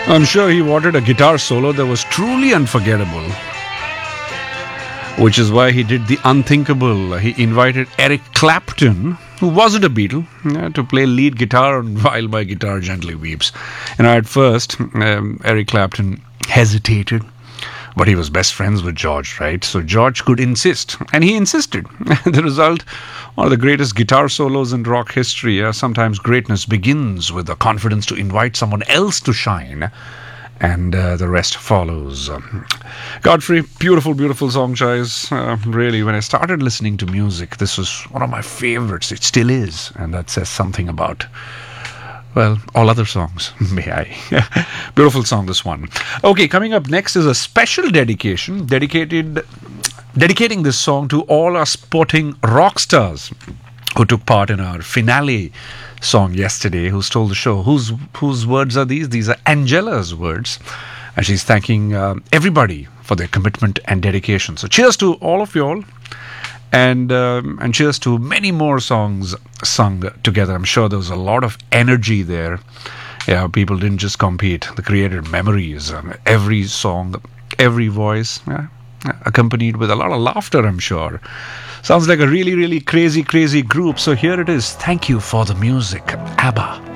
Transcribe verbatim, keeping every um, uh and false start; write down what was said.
I'm sure he wanted a guitar solo that was truly unforgettable, which is why he did the unthinkable. He invited Eric Clapton, who wasn't a Beatle, uh, to play lead guitar on While My Guitar Gently Weeps. And at first, um, Eric Clapton hesitated, but he was best friends with George, right? So George could insist, and he insisted. The result, one of the greatest guitar solos in rock history. Uh, sometimes greatness begins with the confidence to invite someone else to shine, and uh, the rest follows. Um, Godfrey, beautiful, beautiful song choice. Uh, really, when I started listening to music, this was one of my favorites. It still is, and that says something about, well, all other songs, may I. Beautiful song, this one. Okay, coming up next is a special dedication, dedicated, dedicating this song to all our sporting rock stars who took part in our finale song yesterday, who stole the show. Whose whose words are these? These are Angela's words, and she's thanking um, everybody for their commitment and dedication. So cheers to all of you all, and um, and cheers to many more songs sung together. I'm sure there was a lot of energy there. Yeah, people didn't just compete; they created memories. Um, every song, every voice, yeah, accompanied with a lot of laughter, I'm sure. Sounds like a really, really crazy, crazy group. So here it is. Thank you for the music, ABBA.